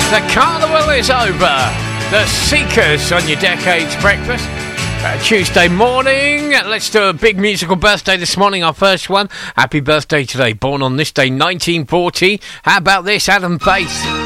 The carnival is over. The Seekers on your Decades Breakfast. Tuesday morning. Let's do a big musical birthday this morning, our first one. Happy birthday today. Born on this day, 1940. How about this, Adam Bass?